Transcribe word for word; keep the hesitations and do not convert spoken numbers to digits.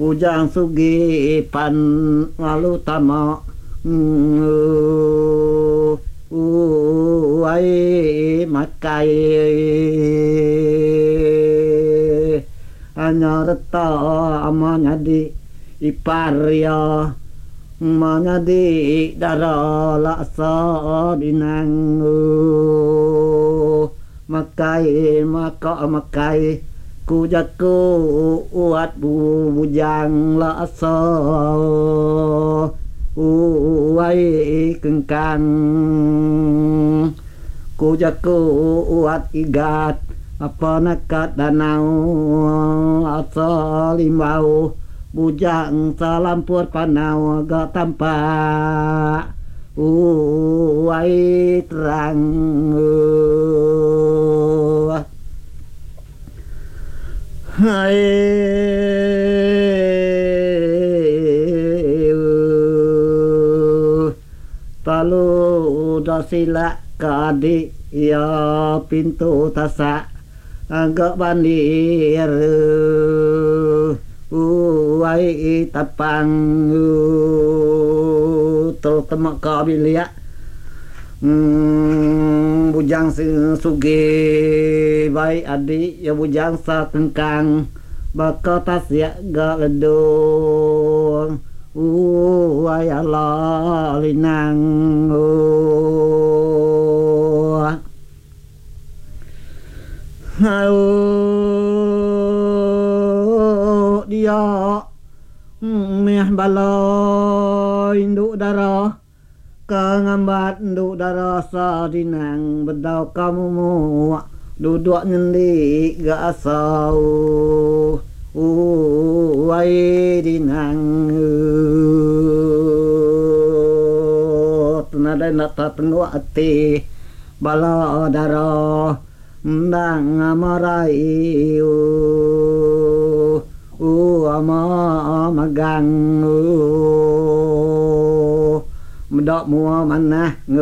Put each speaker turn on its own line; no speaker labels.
Bujang sugi pan lalu tama uai makai anyarta amanya di iparya manya di dara laksa dinang makai maka makai ku jaku uat bu bujang laksa uai kengkang ku jaku uat igat apa nakat danau asa limau bujang salampur panau agak tampak uai terang hai talu dasila kadi ya pintu tasa agak bandir uai tapang terutama kabilia hmm, bujang suge baik adik ya bujang sa tengkang bakal tas ya gak ledung uai Allah linang oh dia meh baloi induk darah kangambat induk darah sadinang bedau kamu muak duduk nyendi gak asau uai dinang tenada nata tengok ati bala darah ndang amarai u ama magang medak mua manah